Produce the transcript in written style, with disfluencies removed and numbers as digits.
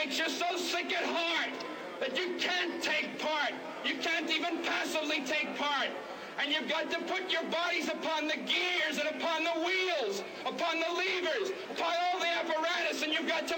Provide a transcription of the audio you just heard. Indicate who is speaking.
Speaker 1: makes you so sick at heart that you can't take part. You can't even passively take part. And you've got to put your bodies upon the gears and upon the wheels, upon the levers, upon all the apparatus, and you've got to